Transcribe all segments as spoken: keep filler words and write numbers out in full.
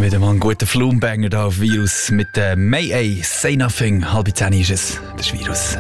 Wieder mal ein guter Flumbanger da auf Virus mit äh, May A, Say Nothing. Halb zehn ist es, das Virus.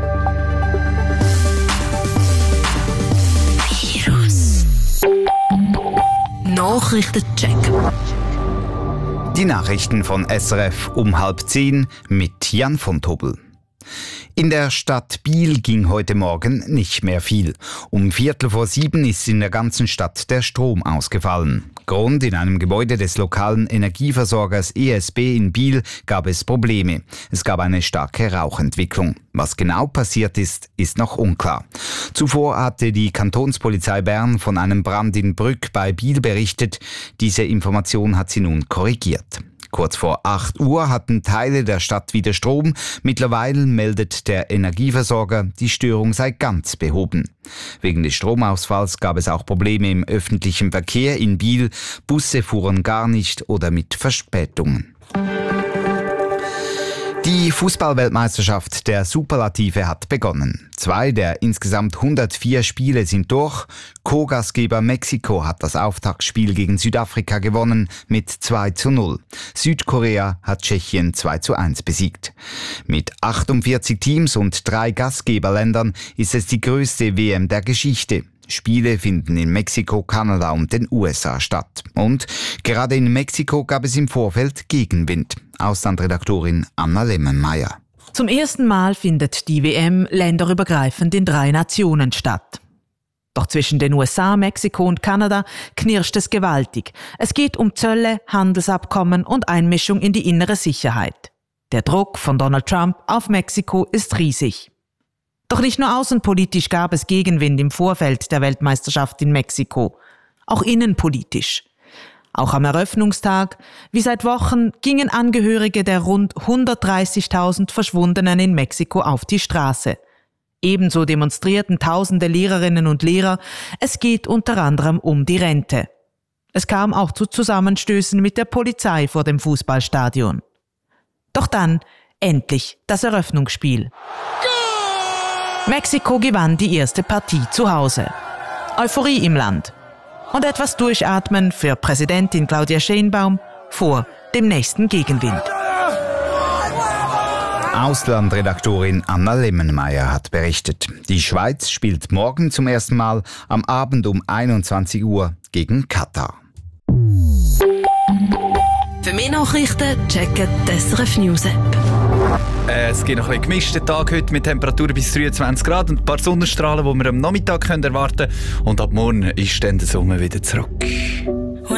Virus. Nachrichtencheck. Die Nachrichten von S R F um halb zehn mit Jan von Tobel. In der Stadt Biel ging heute Morgen nicht mehr viel. Um Viertel vor sieben ist in der ganzen Stadt der Strom ausgefallen. Grund: in einem Gebäude des lokalen Energieversorgers E S B in Biel gab es Probleme. Es gab eine starke Rauchentwicklung. Was genau passiert ist, ist noch unklar. Zuvor hatte die Kantonspolizei Bern von einem Brand in Brügg bei Biel berichtet. Diese Information hat sie nun korrigiert. Kurz vor acht Uhr hatten Teile der Stadt wieder Strom. Mittlerweile meldet der Energieversorger, die Störung sei ganz behoben. Wegen des Stromausfalls gab es auch Probleme im öffentlichen Verkehr in Biel. Busse fuhren gar nicht oder mit Verspätungen. Die Fußballweltmeisterschaft der Superlative hat begonnen. Zwei der insgesamt hundertvier Spiele sind durch. Co-Gastgeber Mexiko hat das Auftaktspiel gegen Südafrika gewonnen mit zwei zu null. Südkorea hat Tschechien zwei zu eins besiegt. Mit achtundvierzig Teams und drei Gastgeberländern ist es die größte W M der Geschichte. Spiele finden in Mexiko, Kanada und den U S A statt. Und gerade in Mexiko gab es im Vorfeld Gegenwind. Auslandredaktorin Anna Lemmenmeier. Zum ersten Mal findet die W M länderübergreifend in drei Nationen statt. Doch zwischen den U S A, Mexiko und Kanada knirscht es gewaltig. Es geht um Zölle, Handelsabkommen und Einmischung in die innere Sicherheit. Der Druck von Donald Trump auf Mexiko ist riesig. Doch nicht nur außenpolitisch gab es Gegenwind im Vorfeld der Weltmeisterschaft in Mexiko, auch innenpolitisch. Auch am Eröffnungstag, wie seit Wochen, gingen Angehörige der rund hundertdreißigtausend Verschwundenen in Mexiko auf die Straße. Ebenso demonstrierten tausende Lehrerinnen und Lehrer. Es geht unter anderem um die Rente. Es kam auch zu Zusammenstößen mit der Polizei vor dem Fußballstadion. Doch dann endlich das Eröffnungsspiel. Mexiko gewann die erste Partie zu Hause. Euphorie im Land. Und etwas Durchatmen für Präsidentin Claudia Sheinbaum vor dem nächsten Gegenwind. Auslandredaktorin Anna Lemmenmeier hat berichtet. Die Schweiz spielt morgen zum ersten Mal am Abend um einundzwanzig Uhr gegen Katar. Für mehr Nachrichten checken die S R F News App. Äh, es gibt noch ein gemischten Tag heute mit Temperaturen bis dreiundzwanzig Grad und ein paar Sonnenstrahlen, die wir am Nachmittag erwarten können. Und ab morgen ist dann der Sommer wieder zurück.